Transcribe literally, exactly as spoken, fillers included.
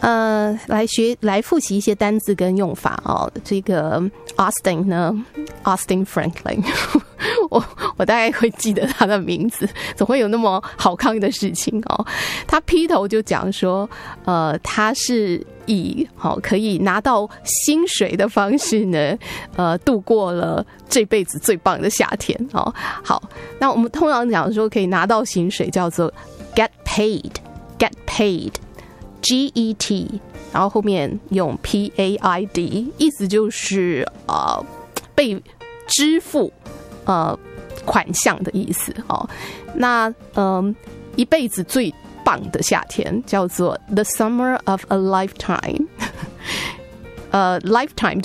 呃，来学来复习一些单字跟用法哦。这个 Austin 呢 ，Austin Franklin， 我我大概会记得他的名字，总会有那么好康的事情哦。他劈头就讲说，呃，他是以好、哦、可以拿到薪水的方式呢，呃，度过了这辈子最棒的夏天哦。好，那我们通常讲说可以拿到薪水叫做 get paid，get paid。G E T， 然后后面用 P A I D， 意思就是呃被支付呃款项的意思哦。那嗯、呃，一辈子最棒的夏天叫做 The Summer of a Lifetime， 呃 ，lifetime